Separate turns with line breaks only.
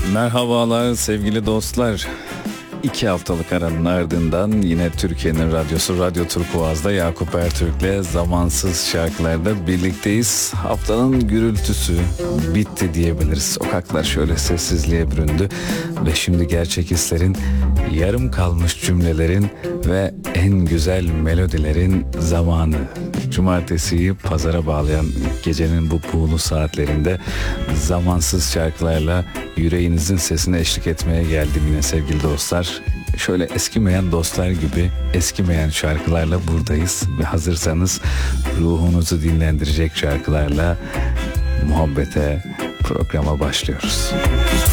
Merhabalar sevgili dostlar. 2 haftalık aranın ardından yine Türkiye'nin radyosu Radyo Turkuaz'da Yakup Ertürk'le zamansız şarkılarda birlikteyiz. Haftanın gürültüsü bitti diyebiliriz. Sokaklar şöyle sessizliğe büründü ve şimdi gerçek hislerin, yarım kalmış cümlelerin ve en güzel melodilerin zamanı. Cumartesiyi pazara bağlayan gecenin bu buğulu saatlerinde zamansız şarkılarla yüreğinizin sesine eşlik etmeye geldim yine sevgili dostlar. Şöyle eskimeyen dostlar gibi eskimeyen şarkılarla buradayız ve hazırsanız ruhunuzu dinlendirecek şarkılarla muhabbete, programa başlıyoruz.